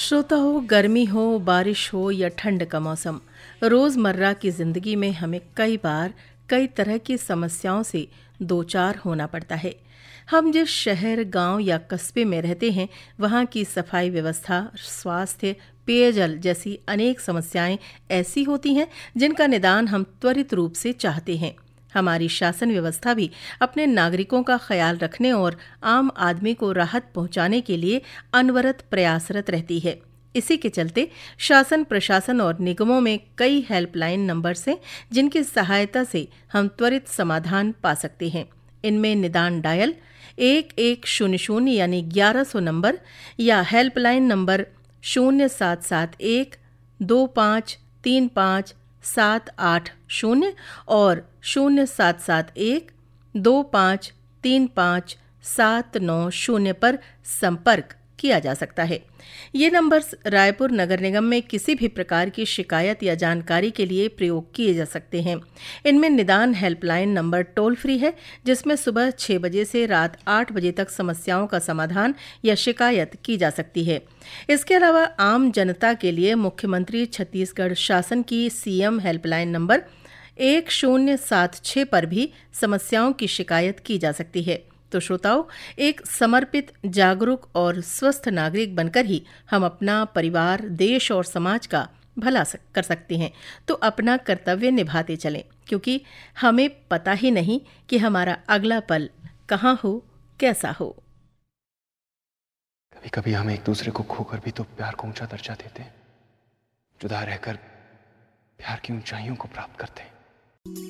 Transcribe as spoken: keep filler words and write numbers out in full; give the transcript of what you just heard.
श्रोता हो, गर्मी हो, बारिश हो या ठंड का मौसम, रोज़मर्रा की ज़िंदगी में हमें कई बार कई तरह की समस्याओं से दो चार होना पड़ता है। हम जिस शहर, गांव या कस्बे में रहते हैं, वहां की सफाई व्यवस्था, स्वास्थ्य, पेयजल जैसी अनेक समस्याएं ऐसी होती हैं जिनका निदान हम त्वरित रूप से चाहते हैं। हमारी शासन व्यवस्था भी अपने नागरिकों का ख्याल रखने और आम आदमी को राहत पहुंचाने के लिए अनवरत प्रयासरत रहती है। इसी के चलते शासन, प्रशासन और निगमों में कई हेल्पलाइन नंबर्स हैं जिनकी सहायता से हम त्वरित समाधान पा सकते हैं। इनमें निदान डायल एक एक शून्य शून्य यानी ग्यारह सौ नंबर या हेल्पलाइन नंबर शून्य सात सात एक दो पाँच तीन पाँच सात आठ शून्य और शून्य सात सात एक दो पाँच तीन पाँच सात नौ शून्य पर संपर्क किया जा सकता है। ये नंबर्स रायपुर नगर निगम में किसी भी प्रकार की शिकायत या जानकारी के लिए प्रयोग किए जा सकते हैं। इनमें निदान हेल्पलाइन नंबर टोल फ्री है, जिसमें सुबह छह बजे से रात आठ बजे तक समस्याओं का समाधान या शिकायत की जा सकती है। इसके अलावा आम जनता के लिए मुख्यमंत्री छत्तीसगढ़ शासन की सीएम हेल्पलाइन नंबर एक शून्य सात छह पर भी समस्याओं की शिकायत की जा सकती है। तो श्रोताओं, एक समर्पित, जागरूक और स्वस्थ नागरिक बनकर ही हम अपना परिवार, देश और समाज का भला कर सकते हैं। तो अपना कर्तव्य निभाते चलें, क्योंकि हमें पता ही नहीं कि हमारा अगला पल कहाँ हो, कैसा हो। कभी कभी हम एक दूसरे को खोकर भी तो प्यार को ऊंचा दर्जा देते हैं, जुदा रहकर प्यार की ऊंचाइयों को प्राप्त करते हैं।